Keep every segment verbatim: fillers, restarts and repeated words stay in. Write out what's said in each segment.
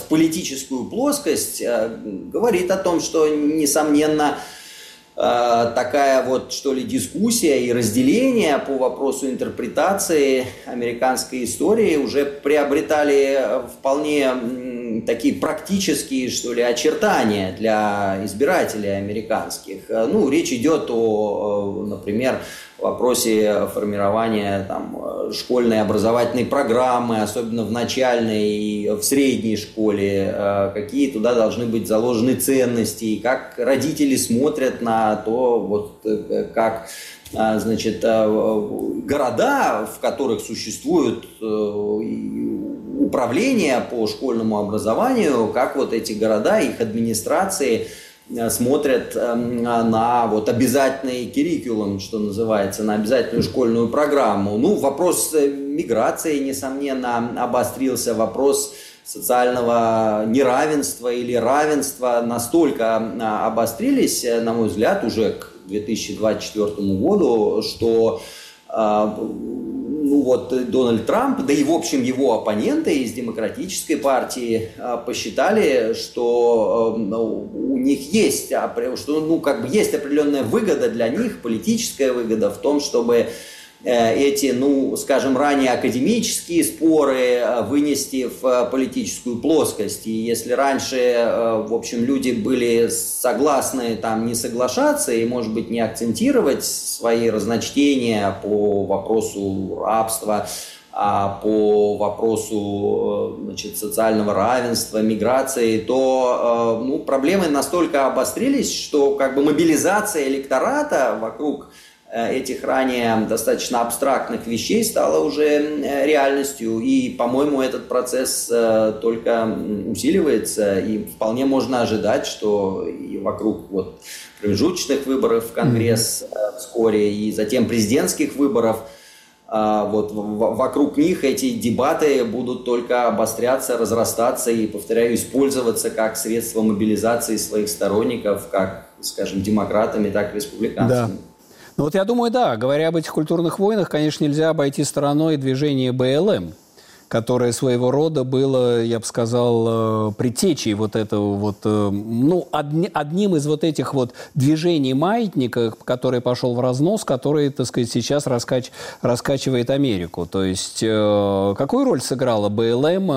политическую плоскость, говорит о том, что, несомненно, такая вот, что ли, дискуссия и разделение по вопросу интерпретации американской истории уже приобретали вполне такие практические, что ли, очертания для избирателей американских. Ну, речь идет о, например, вопросе формирования там, школьной образовательной программы, особенно в начальной и в средней школе, какие туда должны быть заложены ценности, и как родители смотрят на то, вот, как, значит, города, в которых существуют управления по школьному образованию, как вот эти города, их администрации смотрят на вот обязательный curriculum, что называется, на обязательную школьную программу. Ну, вопрос миграции, несомненно, обострился, вопрос социального неравенства или равенства настолько обострились, на мой взгляд, уже к две тысячи двадцать четвёртому году, что ну вот Дональд Трамп, да и в общем его оппоненты из Демократической партии посчитали, что у них есть, что, ну, как бы есть определенная выгода для них, политическая выгода в том, чтобы эти, ну, скажем, ранее академические споры вынести в политическую плоскость. И если раньше, в общем, люди были согласны там не соглашаться и, может быть, не акцентировать свои разночтения по вопросу рабства, а по вопросу, значит, социального равенства, миграции, то, ну, проблемы настолько обострились, что как бы мобилизация электората вокруг этих ранее достаточно абстрактных вещей стало уже реальностью, и, по-моему, этот процесс только усиливается, и вполне можно ожидать, что и вокруг вот промежуточных выборов в Конгресс mm-hmm. вскоре, и затем президентских выборов, вот вокруг них эти дебаты будут только обостряться, разрастаться и, повторяю, использоваться как средство мобилизации своих сторонников, как, скажем, демократами, так и республиканцами. Да. Ну вот я думаю, да, говоря об этих культурных войнах, конечно, нельзя обойти стороной движение бэ эл эм, которое своего рода было, я бы сказал, предтечей вот этого вот, ну, одни, одним из вот этих вот движений маятника, который пошел в разнос, который, так сказать, сейчас раскач, раскачивает Америку. То есть какую роль сыграла бэ эл эм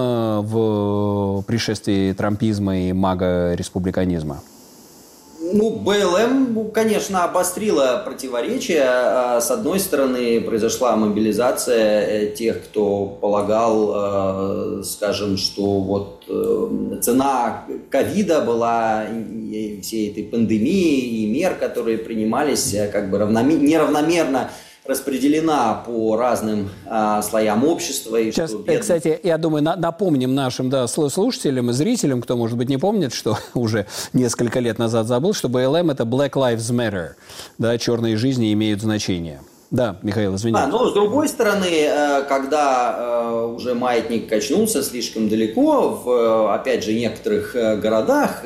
в пришествии трампизма и мага-республиканизма? Ну, бэ эл эм, конечно, обострила противоречия. С одной стороны, произошла мобилизация тех, кто полагал, скажем, что вот цена ковида была, всей этой пандемии и мер, которые принимались, как бы равномер... неравномерно распределена по разным а, слоям общества. И Сейчас, что, кстати, я думаю, на, напомним нашим да, слушателям и зрителям, кто, может быть, не помнит, что уже несколько лет назад забыл, что бэ эл эм – это Black Lives Matter, да, черные жизни имеют значение. Да, Михаил, извини. А, но с другой стороны, когда уже маятник качнулся слишком далеко, в, опять же, некоторых городах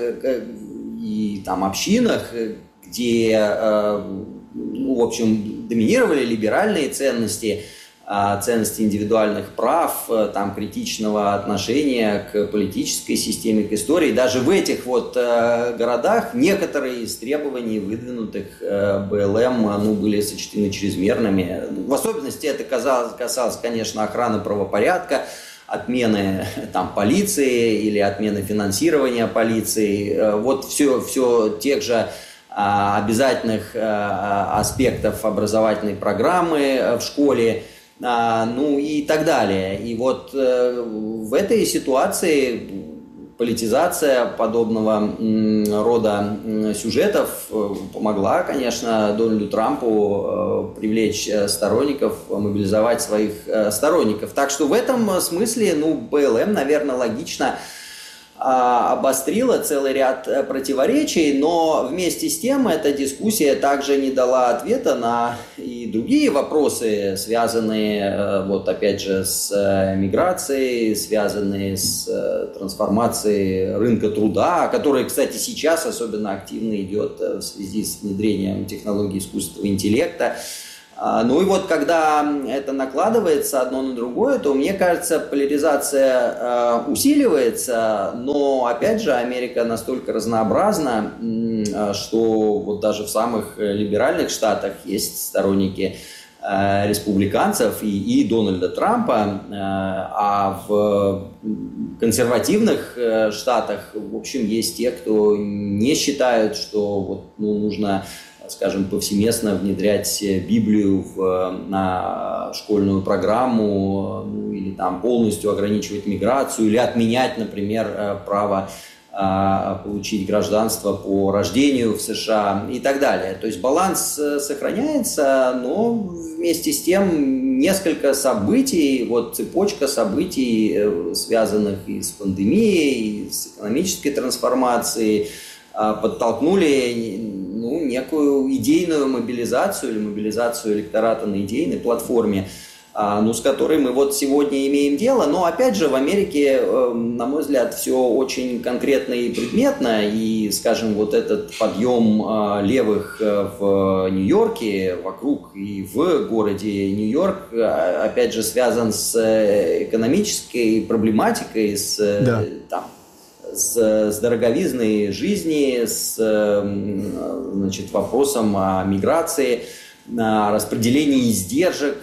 и там общинах, где, ну, в общем, доминировали либеральные ценности, ценности индивидуальных прав, там, критичного отношения к политической системе, к истории. Даже в этих вот городах некоторые из требований, выдвинутых бэ эл эм, ну, были сочтены чрезмерными. В особенности это касалось, касалось, конечно, охраны правопорядка, отмены там, полиции или отмены финансирования полиции. Вот все, все тех же обязательных аспектов образовательной программы в школе, ну и так далее. И вот в этой ситуации политизация подобного рода сюжетов помогла, конечно, Дональду Трампу привлечь сторонников, мобилизовать своих сторонников. Так что в этом смысле, ну, бэ эл эм, наверное, логично обострила целый ряд противоречий, но вместе с тем эта дискуссия также не дала ответа на и другие вопросы, связанные, вот опять же, с миграцией, связанные с трансформацией рынка труда, который, кстати, сейчас особенно активно идет в связи с внедрением технологий искусственного интеллекта. Ну и вот когда это накладывается одно на другое, то, мне кажется, поляризация усиливается, но, опять же, Америка настолько разнообразна, что вот даже в самых либеральных штатах есть сторонники республиканцев и, и Дональда Трампа, а в консервативных штатах, в общем, есть те, кто не считают, что вот, ну, нужно, скажем, повсеместно внедрять Библию в, на школьную программу, ну, или там полностью ограничивать миграцию, или отменять, например, право а, получить гражданство по рождению в США и так далее. То есть баланс сохраняется, но вместе с тем несколько событий, вот цепочка событий, связанных и с пандемией, и с экономической трансформацией, подтолкнули, ну, некую идейную мобилизацию или мобилизацию электората на идейной платформе, ну, с которой мы вот сегодня имеем дело. Но, опять же, в Америке, на мой взгляд, все очень конкретно и предметно. И, скажем, вот этот подъем левых в Нью-Йорке, вокруг и в городе Нью-Йорк, опять же, связан с экономической проблематикой, с, да. там, с, с дороговизной жизни, с, значит, вопросом о миграции, распределении издержек,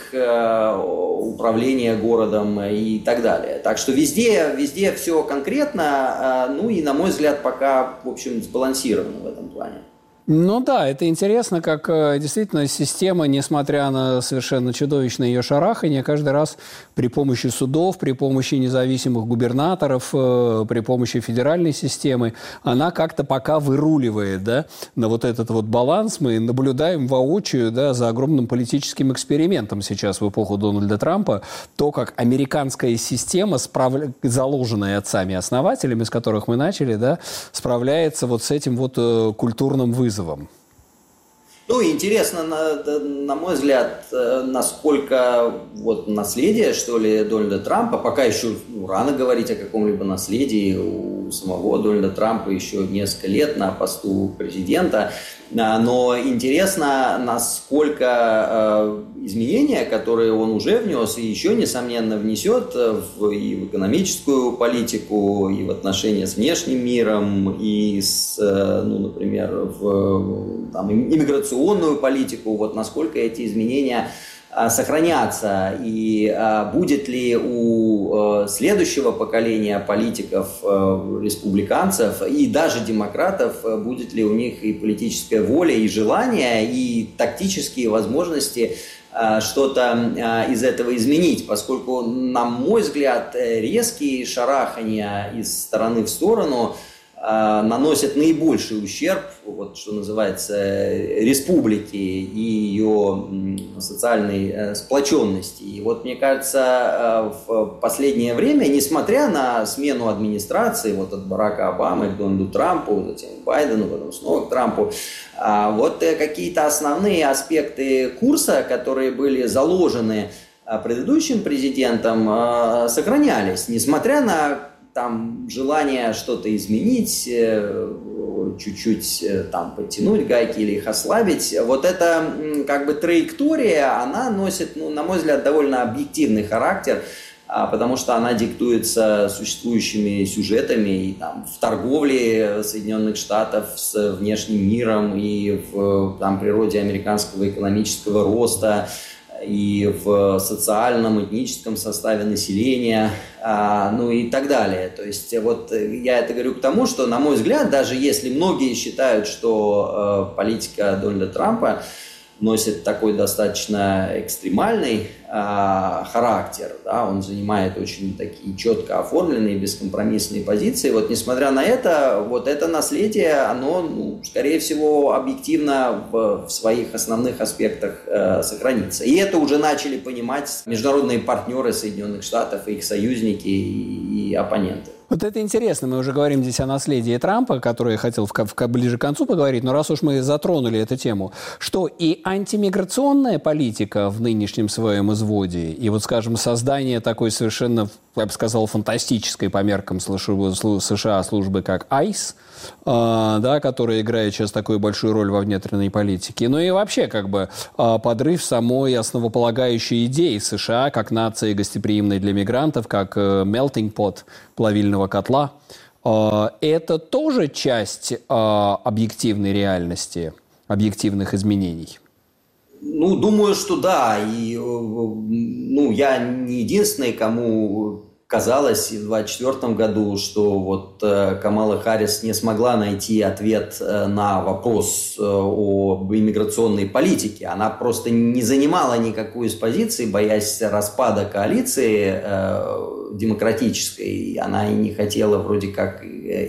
управления городом и так далее. Так что везде, везде все конкретно, ну и, на мой взгляд, пока, в общем, сбалансировано в этом плане. Ну да, это интересно, как действительно система, несмотря на совершенно чудовищное ее шарахание, каждый раз при помощи судов, при помощи независимых губернаторов, при помощи федеральной системы, она как-то пока выруливает, да, на вот этот вот баланс. Мы наблюдаем воочию, да, за огромным политическим экспериментом сейчас в эпоху Дональда Трампа, то, как американская система, справ... заложенная отцами-основателями, с которых мы начали, да, справляется вот с этим вот культурным вызовом. Ну, интересно, на, на мой взгляд, насколько вот наследие, что ли, Дональда Трампа, пока еще ну, рано говорить о каком-либо наследии, у самого Дональда Трампа еще несколько лет на посту президента, но интересно, насколько изменения, которые он уже внес и еще, несомненно, внесет в, и в экономическую политику, и в отношения с внешним миром, и с, ну, например, в там, иммиграционную политику, вот насколько эти изменения сохранятся, и а, будет ли у а, следующего поколения политиков, а, республиканцев и даже демократов, а, будет ли у них и политическая воля, и желание, и тактические возможности а, что-то а, из этого изменить, поскольку, на мой взгляд, резкие шарахания из стороны в сторону наносят наибольший ущерб, вот, что называется, республике и ее социальной сплоченности. И вот, мне кажется, в последнее время, несмотря на смену администрации, вот от Барака Обамы к Дональду Трампу, затем к Байдену, потом снова к Трампу, вот какие-то основные аспекты курса, которые были заложены предыдущим президентом, сохранялись, несмотря на там желание что-то изменить, чуть-чуть там подтянуть гайки или их ослабить. Вот эта как бы траектория, она носит, ну, на мой взгляд, довольно объективный характер, потому что она диктуется существующими сюжетами и там в торговле Соединенных Штатов с внешним миром и в там, природе американского экономического роста, и в социальном, этническом составе населения, а, ну и так далее. То есть вот я это говорю к тому, что, на мой взгляд, даже если многие считают, что э, политика Дональда Трампа носит такой достаточно экстремальный э, характер, да, он занимает очень такие четко оформленные, бескомпромиссные позиции. Вот несмотря на это, вот это наследие, оно, ну, скорее всего, объективно в, в своих основных аспектах э, сохранится. И это уже начали понимать международные партнеры Соединенных Штатов, их союзники и, и оппоненты. Вот это интересно. Мы уже говорим здесь о наследии Трампа, которое я хотел в, в, ближе к концу поговорить, но раз уж мы затронули эту тему, что и антимиграционная политика в нынешнем своем изводе, и вот, скажем, создание такой совершенно, я бы сказал, фантастической по меркам США службы, как айс, э, да, которая играет сейчас такую большую роль во внутренней политике, ну и вообще как бы э, подрыв самой основополагающей идеи США как нации гостеприимной для мигрантов, как э, melting pot, плавильного котла. Э, это тоже часть э, объективной реальности, объективных изменений? Ну, думаю, что да. И ну, я не единственный, кому казалось в двадцать четвёртом году, что вот Камала Харрис не смогла найти ответ на вопрос об иммиграционной политике. Она просто не занимала никакую из позиций, боясь распада коалиции демократической. Она и не хотела вроде как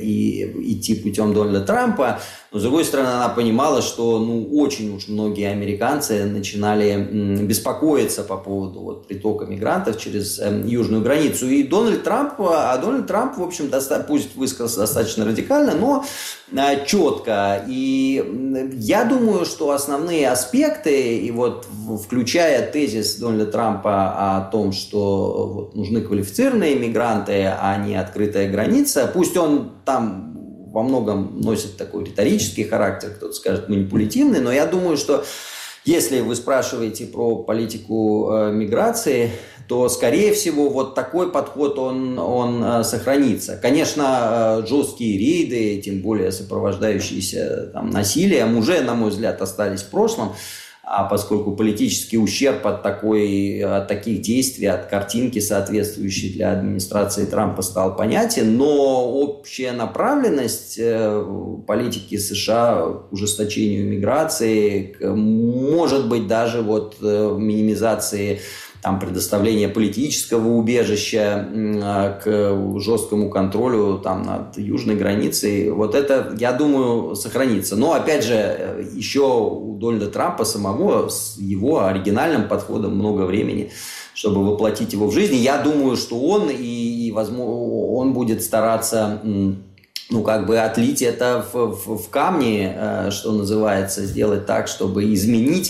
и идти путем Дональда Трампа. Но, с другой стороны, она понимала, что ну, очень уж многие американцы начинали м, беспокоиться по поводу вот, притока мигрантов через э, южную границу. И Дональд Трамп, а Дональд Трамп, в общем, доста- пусть высказался достаточно радикально, но э, четко. И э, я думаю, что основные аспекты, и вот в, включая тезис Дональда Трампа о том, что вот, нужны квалифицированные мигранты, а не открытая граница, пусть он там во многом носит такой риторический характер, кто-то скажет манипулятивный, но я думаю, что если вы спрашиваете про политику э, миграции, то, скорее всего, вот такой подход, он, он э, сохранится. Конечно, э, жесткие рейды, тем более сопровождающиеся там, насилием, уже, на мой взгляд, остались в прошлом. А поскольку политический ущерб от, такой, от таких действий, от картинки, соответствующей для администрации Трампа, стал понятен, но общая направленность политики США к ужесточению миграции, может быть, даже вот минимизации там, предоставление политического убежища к жесткому контролю там, над южной границей, вот это, я думаю, сохранится. Но, опять же, еще у Дональда Трампа самого с его оригинальным подходом много времени, чтобы воплотить его в жизнь. Я думаю, что он, и, возможно, он будет стараться ну, как бы отлить это в, в, в камни, что называется, сделать так, чтобы изменить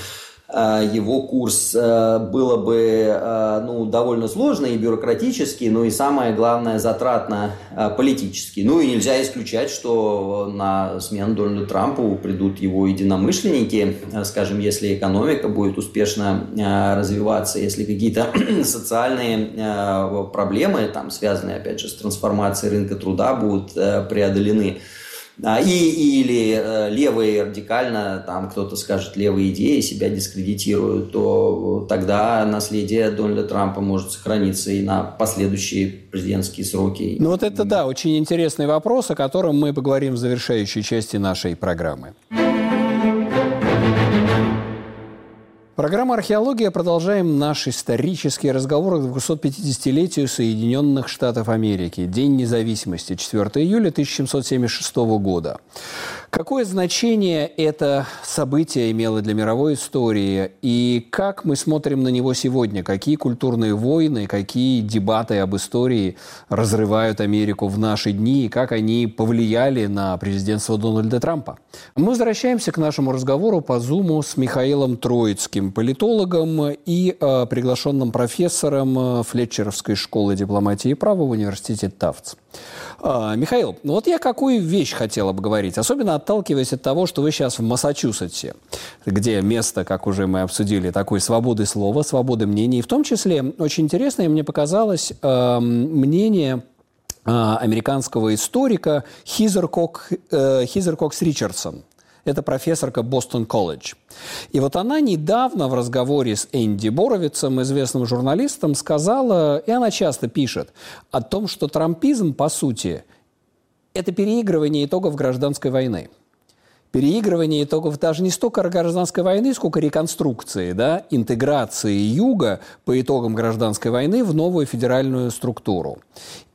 его курс. Было бы ну, довольно сложно и бюрократически, но и самое главное затратно политически. Ну и нельзя исключать, что на смену Дональду Трампу придут его единомышленники, скажем, если экономика будет успешно развиваться, если какие-то социальные проблемы, там, связанные опять же с трансформацией рынка труда, будут преодолены. И, или э, левые радикально, там кто-то скажет, левые идеи себя дискредитируют, то тогда наследие Дональда Трампа может сохраниться и на последующие президентские сроки. Ну вот это, да, очень интересный вопрос, о котором мы поговорим в завершающей части нашей программы. Программа «Археология». Продолжаем наш исторический разговор к двухсотпятидесятилетию Соединенных Штатов Америки. День независимости, четвёртого июля тысяча семьсот семьдесят шестого года. Какое значение это событие имело для мировой истории и как мы смотрим на него сегодня? Какие культурные войны, какие дебаты об истории разрывают Америку в наши дни и как они повлияли на президентство Дональда Трампа? Мы возвращаемся к нашему разговору по Зуму с Михаилом Троицким, политологом и э, приглашенным профессором Флетчеровской школы дипломатии и права в университете Тафтс. Э, Михаил, ну вот я какую вещь хотел обговорить, особенно отталкиваясь от того, что вы сейчас в Массачусетсе, где место, как уже мы обсудили, такой свободы слова, свободы мнений. И в том числе очень интересное мне показалось э, мнение э, американского историка Хизер Кок, э, Хизер Кокс Ричардсон. Это профессорка Бостон колледж. И вот она недавно в разговоре с Энди Боровицем, известным журналистом, сказала, и она часто пишет, о том, что трампизм, по сути, это переигрывание итогов гражданской войны. Переигрывание итогов даже не столько гражданской войны, сколько реконструкции, да, интеграции Юга по итогам гражданской войны в новую федеральную структуру.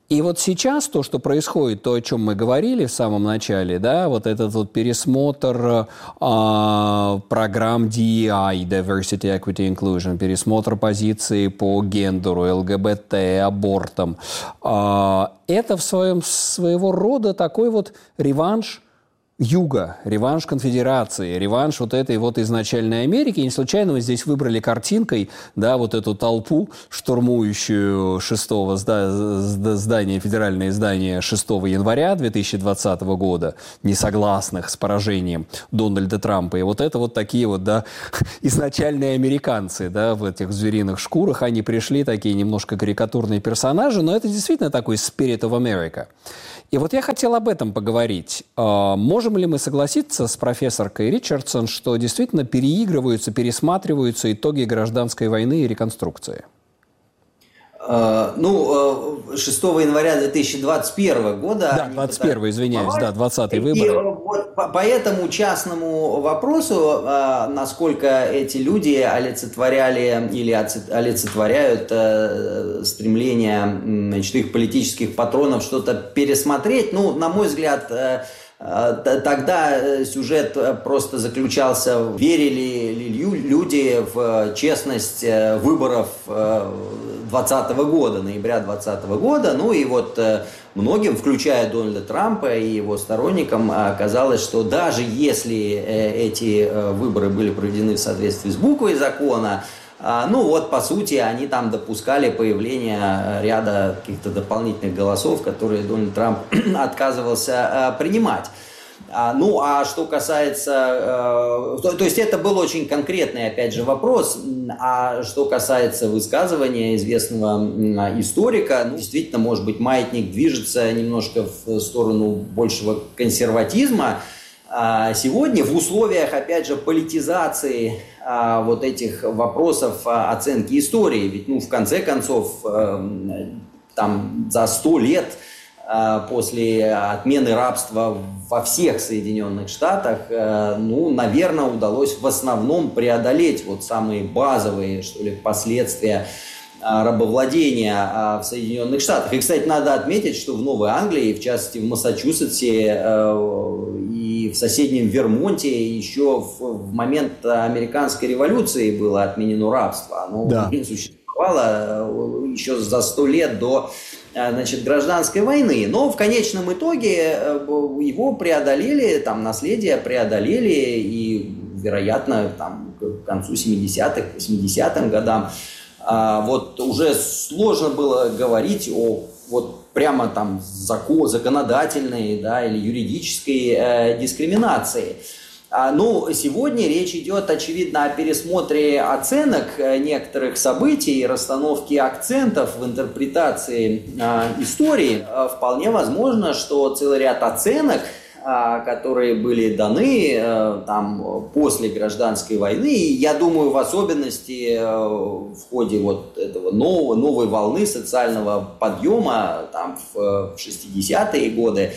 И вот сейчас то, что происходит, то, о чем мы говорили в самом начале, да, вот этот вот пересмотр э, программ ди и ай, Diversity, Equity, Inclusion, пересмотр позиции по гендеру, эл гэ бэ тэ, абортам, э, это в своем, своего рода такой вот реванш Юга, реванш конфедерации, реванш вот этой вот изначальной Америки. И не случайно мы здесь выбрали картинкой, да, вот эту толпу, штурмующую шестого здания, федеральное здание шестого января две тысячи двадцатого года, несогласных с поражением Дональда Трампа. И вот это вот такие вот, да, изначальные американцы, да, в этих звериных шкурах, они пришли, такие немножко карикатурные персонажи, но это действительно такой spirit of America. И вот я хотел об этом поговорить. Можем ли мы согласиться с профессоркой Ричардсон, что действительно переигрываются, пересматриваются итоги гражданской войны и реконструкции? Ну, шестого января две тысячи двадцать первого года... Да, двадцать первого, извиняюсь, да, двадцатый выборы. И вот по, по этому частному вопросу, насколько эти люди олицетворяли или олицетворяют стремление, значит, их политических патронов что-то пересмотреть, ну, на мой взгляд... Тогда сюжет просто заключался, верили ли люди в честность выборов двадцатого года, ноября двадцатого года. Ну и вот многим, включая Дональда Трампа и его сторонникам, казалось, что даже если эти выборы были проведены в соответствии с буквой закона, ну вот, по сути, они там допускали появление ряда каких-то дополнительных голосов, которые Дональд Трамп отказывался принимать. Ну, а что касается... То, то есть это был очень конкретный, опять же, вопрос. А что касается высказывания известного историка, ну, действительно, может быть, маятник движется немножко в сторону большего консерватизма. Сегодня в условиях, опять же, политизации вот этих вопросов оценки истории, ведь, ну, в конце концов, там за сто лет после отмены рабства во всех Соединенных Штатах, ну, наверное, удалось в основном преодолеть вот самые базовые, что ли, последствия рабовладения в Соединенных Штатах. И, кстати, надо отметить, что в Новой Англии, в частности в Массачусетсе и в соседнем Вермонте еще в момент американской революции было отменено рабство. Оно да. существовало еще за сто лет до, значит, гражданской войны. Но в конечном итоге его преодолели, там, наследие преодолели, и, вероятно, там, к концу семидесятых, восьмидесятым годам вот уже сложно было говорить о вот прямо там закон, законодательной, да, или юридической э, дискриминации. А, ну, сегодня речь идет, очевидно, о пересмотре оценок некоторых событий и расстановке акцентов в интерпретации э, истории. Э, вполне возможно, что целый ряд оценок, которые были даны там после гражданской войны, и я думаю, в особенности в ходе вот этого нового, новой волны социального подъема там в шестидесятые годы,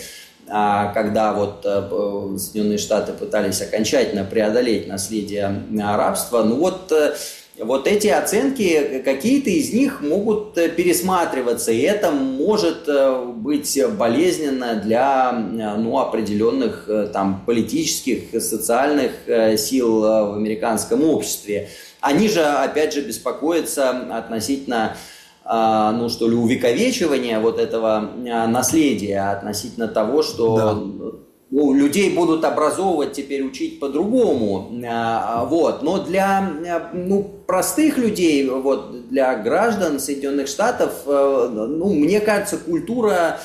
когда вот Соединенные Штаты пытались окончательно преодолеть наследие рабства, ну вот Вот эти оценки, какие-то из них могут пересматриваться, и это может быть болезненно для, ну, определенных там политических, социальных сил в американском обществе. Они же, опять же, беспокоятся относительно, ну, что ли, увековечивания вот этого наследия, относительно того, что... Да. Ну, людей будут образовывать, теперь учить по-другому, вот. Но для, ну, простых людей, вот, для граждан Соединенных Штатов, ну, мне кажется, культура,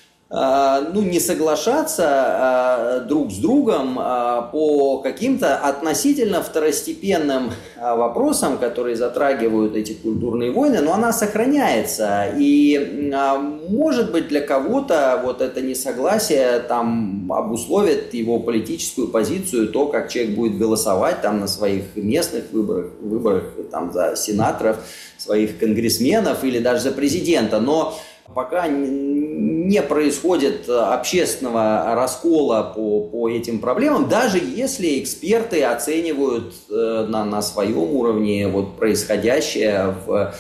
ну, не соглашаться друг с другом по каким-то относительно второстепенным вопросам, которые затрагивают эти культурные войны, но она сохраняется. И, может быть, для кого-то вот это несогласие там обусловит его политическую позицию, то, как человек будет голосовать там на своих местных выборах, выборах там за сенаторов, своих конгрессменов или даже за президента. Но пока не происходит общественного раскола по, по этим проблемам, даже если эксперты оценивают э, на, на своем уровне вот происходящее в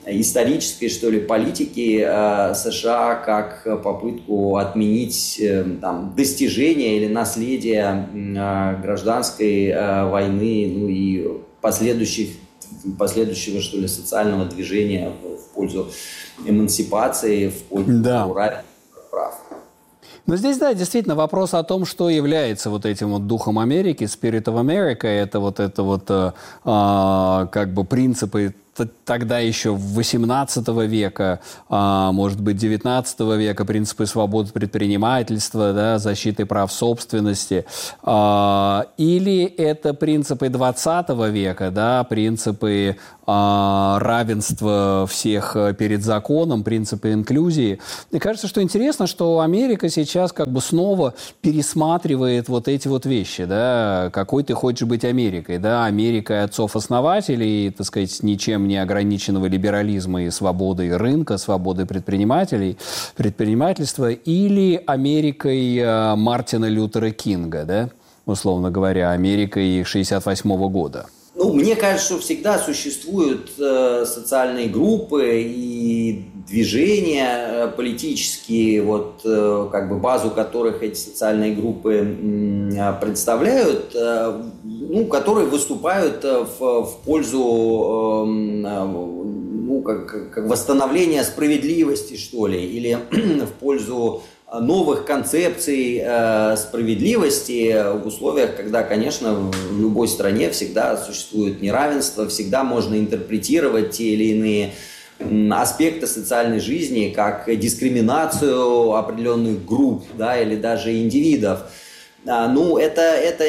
исторической, что ли, политики э, США как попытку отменить э, там, достижения или наследие э, гражданской э, войны, ну и последующих, последующего, что ли, социального движения в, в пользу эмансипации, в пользу да. равенства прав. Но здесь, да, действительно вопрос о том, что является вот этим вот духом Америки, Spirit of America, это вот это вот э, э, как бы принципы тогда еще восемнадцатого века, а, может быть, девятнадцатого века, принципы свободы предпринимательства, да, защиты прав собственности, а, или это принципы двадцатого века, да, принципы а, равенства всех перед законом, принципы инклюзии. Мне кажется, что интересно, что Америка сейчас как бы снова пересматривает вот эти вот вещи, да, какой ты хочешь быть Америкой, да, Америка отцов-основателей, так сказать, ничем не ограниченного либерализма и свободы рынка, свободы предпринимателей, предпринимательства, или Америкой э, Мартина Лютера Кинга, да, условно говоря, Америкой шестьдесят восьмого года? Ну, мне кажется, что всегда существуют э, социальные группы и движения э, политические, вот, э, как бы базу которых эти социальные группы э, представляют, э, ну, которые выступают э, в, в пользу э, ну, как, как восстановления справедливости, что ли, или в пользу новых концепций э, справедливости в условиях, когда, конечно, в любой стране всегда существует неравенство, всегда можно интерпретировать те или иные аспекты социальной жизни как дискриминацию определенных групп, да, или даже индивидов. А, ну, это, это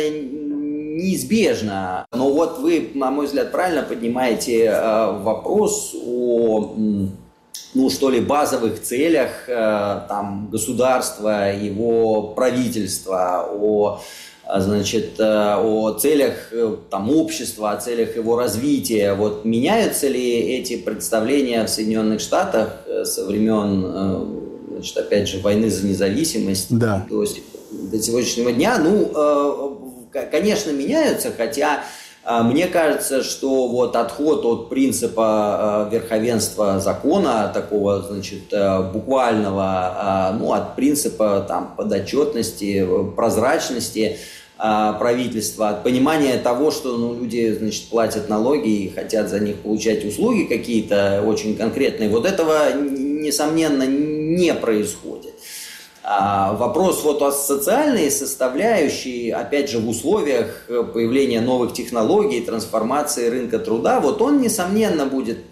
неизбежно. Но вот вы, на мой взгляд, правильно поднимаете э, вопрос о... ну, что ли, базовых целях э, там, государства, его правительства, о, значит, э, о целях э, там, общества, о целях его развития. Вот меняются ли эти представления в Соединенных Штатах э, со времен, э, значит, опять же, войны за независимость да. до, до сегодняшнего дня? Ну, э, конечно, меняются, хотя... Мне кажется, что вот отход от принципа верховенства закона, такого, значит, буквального, ну, от принципа там, подотчетности, прозрачности правительства, от понимания того, что ну, люди, значит, платят налоги и хотят за них получать услуги какие-то очень конкретные, вот этого, несомненно, не происходит. А вопрос вот о социальной составляющей, опять же, в условиях появления новых технологий, трансформации рынка труда, вот он, несомненно, будет,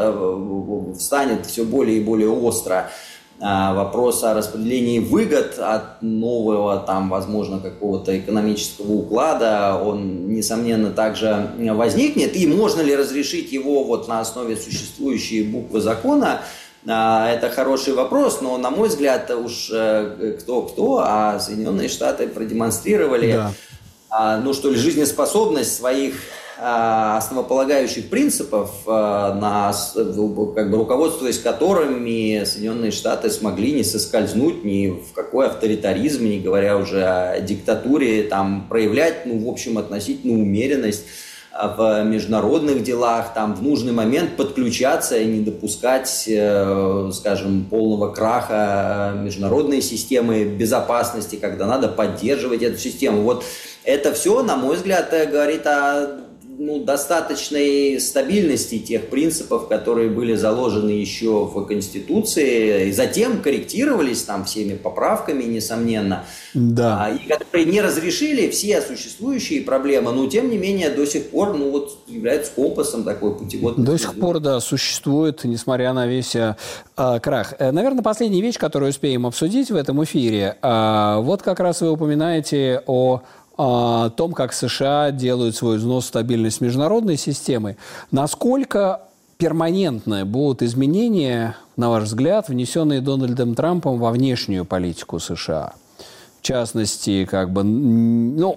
встанет все более и более остро. Вопрос о распределении выгод от нового, там, возможно, какого-то экономического уклада, он, несомненно, также возникнет. И можно ли разрешить его вот на основе существующей буквы закона? Это хороший вопрос, но, на мой взгляд, уж кто-кто, а Соединенные Штаты продемонстрировали, да. ну что ли, жизнеспособность своих основополагающих принципов, на, как бы, руководствуясь которыми Соединенные Штаты смогли не соскользнуть ни в какой авторитаризм, не говоря уже о диктатуре, там, проявлять, ну, в общем, относительную умеренность в международных делах, там, в нужный момент подключаться и не допускать, скажем, полного краха международной системы безопасности, когда надо поддерживать эту систему. Вот это все, на мой взгляд, говорит о ну, достаточной стабильности тех принципов, которые были заложены еще в Конституции, и затем корректировались там всеми поправками, несомненно, да. и которые не разрешили все существующие проблемы, но тем не менее до сих пор ну, вот, являются компасом такой путеводной. До сих пор, да, существует, несмотря на весь э, крах. Наверное, последняя вещь, которую успеем обсудить в этом эфире, э, вот как раз вы упоминаете о о том, как США делают свой взнос в стабильность международной системы. Насколько перманентны будут изменения, на ваш взгляд, внесенные Дональдом Трампом во внешнюю политику США? В частности, как бы, ну,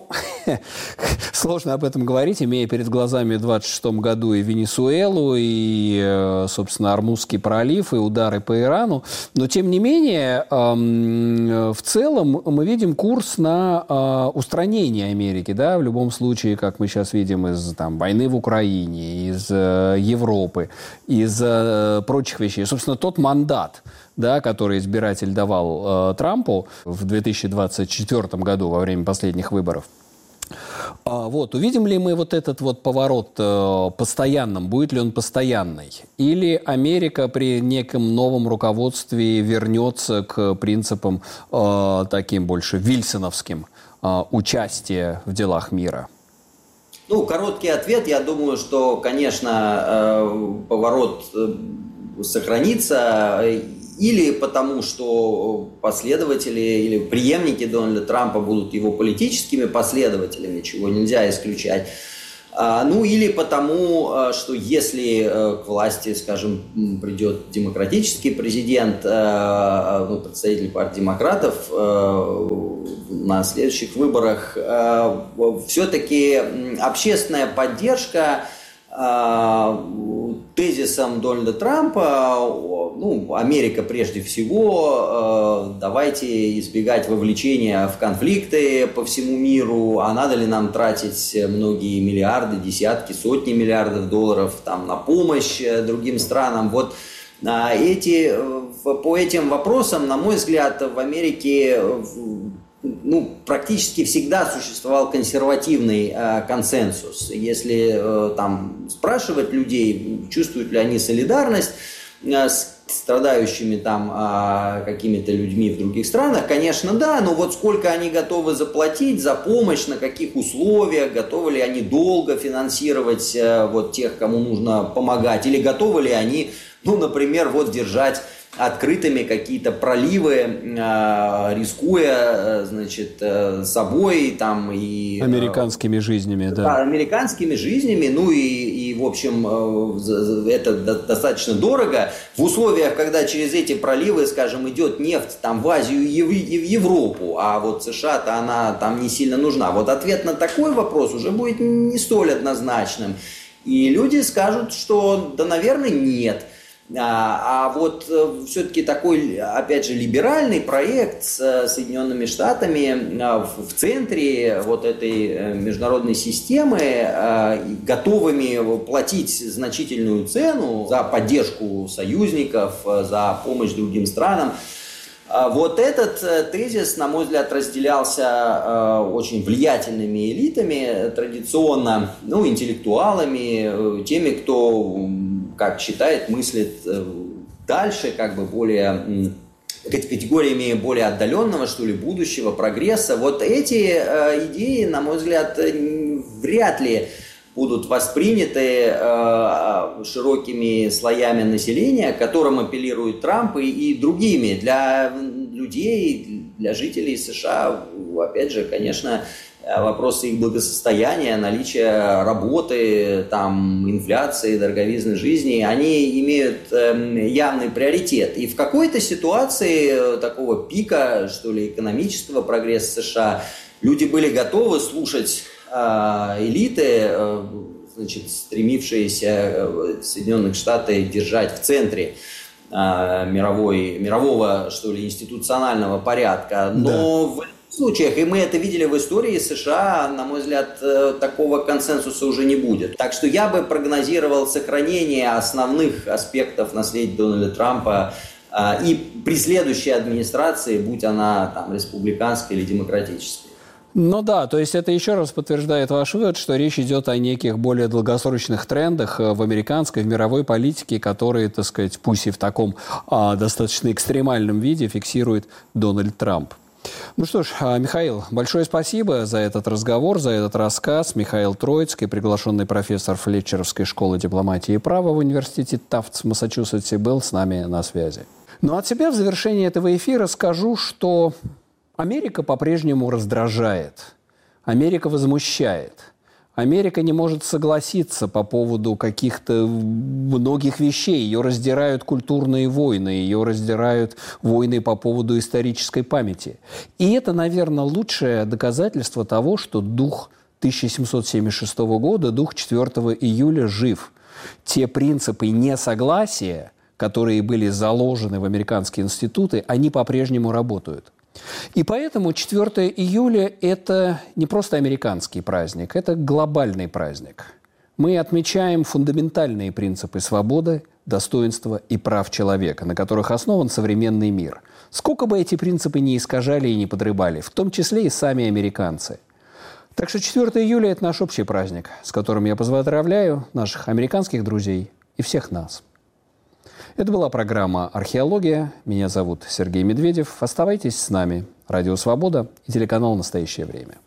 сложно об этом говорить, имея перед глазами в двадцать шестом году и Венесуэлу, и, собственно, Ормузский пролив, и удары по Ирану. Но, тем не менее, в целом мы видим курс на устранение Америки. Да? В любом случае, как мы сейчас видим из там, войны в Украине, из Европы, из прочих вещей. Собственно, тот мандат, да, который избиратель давал э, Трампу в две тысячи двадцать четвёртом году во время последних выборов. А, вот, увидим ли мы вот этот вот поворот э, постоянным, будет ли он постоянный? Или Америка при неком новом руководстве вернется к принципам э, таким больше вильсоновским э, участия в делах мира? Ну, короткий ответ, я думаю, что, конечно, э, поворот э, сохранится. Или потому, что последователи или преемники Дональда Трампа будут его политическими последователями, чего нельзя исключать. Ну или потому, что если к власти, скажем, придет демократический президент, ну, представитель партии демократов на следующих выборах, все-таки общественная поддержка тезисом Дональда Трампа, ну, Америка прежде всего, давайте избегать вовлечения в конфликты по всему миру, а надо ли нам тратить многие миллиарды, десятки, сотни миллиардов долларов там, на помощь другим странам. Вот эти, по этим вопросам, на мой взгляд, в Америке ну, практически всегда существовал консервативный э, консенсус. Если э, там спрашивать людей, чувствуют ли они солидарность э, с страдающими там э, какими-то людьми в других странах, конечно, да, но вот сколько они готовы заплатить за помощь, на каких условиях, готовы ли они долго финансировать э, вот тех, кому нужно помогать, или готовы ли они, ну, например, вот держать открытыми какие-то проливы, э, рискуя, э, значит, э, собой там и... Американскими жизнями, да. Да, американскими жизнями, ну и, и в общем, э, это достаточно дорого в условиях, когда через эти проливы, скажем, идет нефть там в Азию и в, и в Европу, а вот США-то она там не сильно нужна. Вот ответ на такой вопрос уже будет не столь однозначным. И люди скажут, что да, наверное, нет. А, а вот все-таки такой, опять же, либеральный проект с Соединенными Штатами в, в центре вот этой международной системы, готовыми платить значительную цену за поддержку союзников, за помощь другим странам. Вот этот тезис, на мой взгляд, разделялся очень влиятельными элитами, традиционно, ну, интеллектуалами, теми, кто, как считает, мыслит дальше, как бы более категориями более отдаленного, что ли, будущего, прогресса. Вот эти идеи, на мой взгляд, вряд ли будут восприняты э, широкими слоями населения, к которым апеллирует Трамп, и, и другими. Для людей, для жителей США, опять же, конечно, вопросы их благосостояния, наличия работы, там, инфляции, дороговизны жизни, они имеют э, явный приоритет. И в какой-то ситуации такого пика, что ли, экономического прогресса США, люди были готовы слушать элиты, значит, стремившиеся Соединенных Штатов держать в центре мировой, мирового, что ли, институционального порядка. Но да. В этих случаях, и мы это видели в истории США, на мой взгляд, такого консенсуса уже не будет. Так что я бы прогнозировал сохранение основных аспектов наследия Дональда Трампа и при следующей администрации, будь она там республиканской или демократической. Ну да, то есть это еще раз подтверждает ваш вывод, что речь идет о неких более долгосрочных трендах в американской, в мировой политике, которые, так сказать, пусть и в таком а, достаточно экстремальном виде фиксирует Дональд Трамп. Ну что ж, Михаил, большое спасибо за этот разговор, за этот рассказ. Михаил Троицкий, приглашенный профессор Флетчеровской школы дипломатии и права в университете Тафтс в Массачусетсе, был с нами на связи. Ну, от себя в завершении этого эфира скажу, что Америка по-прежнему раздражает, Америка возмущает, Америка не может согласиться по поводу каких-то многих вещей. Ее раздирают культурные войны, ее раздирают войны по поводу исторической памяти. И это, наверное, лучшее доказательство того, что дух тысяча семьсот семьдесят шестого года, дух четвёртого июля жив. Те принципы несогласия, которые были заложены в американские институты, они по-прежнему работают. И поэтому четвёртого июля – это не просто американский праздник, это глобальный праздник. Мы отмечаем фундаментальные принципы свободы, достоинства и прав человека, на которых основан современный мир. Сколько бы эти принципы ни искажали и не подрывали, в том числе и сами американцы. Так что четвёртого июля – это наш общий праздник, с которым я поздравляю наших американских друзей и всех нас. Это была программа «Археология». Меня зовут Сергей Медведев. Оставайтесь с нами. Радио «Свобода» и телеканал «Настоящее время».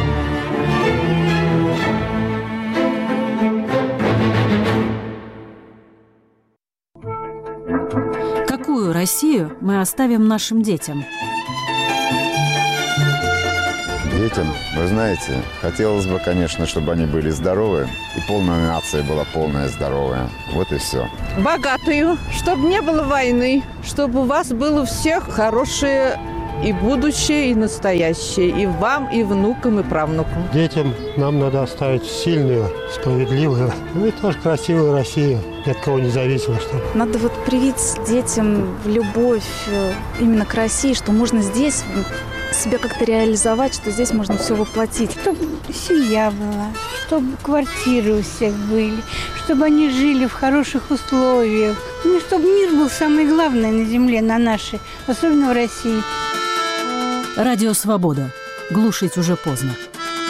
Какую Россию мы оставим нашим детям? Детям, вы знаете, хотелось бы, конечно, чтобы они были здоровы, и полная нация была полная здоровая. Вот и все. Богатую, чтобы не было войны, чтобы у вас было у всех хорошее и будущее, и настоящее, и вам, и внукам, и правнукам. Детям нам надо оставить сильную, справедливую, ну и тоже красивую Россию, ни от кого не зависимо. Чтобы. Надо вот привить детям любовь именно к России, что можно здесь себя как-то реализовать, что здесь можно все воплотить. Чтобы семья была, чтобы квартиры у всех были, чтобы они жили в хороших условиях. Ну, чтобы мир был самое главное на земле, на нашей, особенно в России. Радио «Свобода». Глушить уже поздно.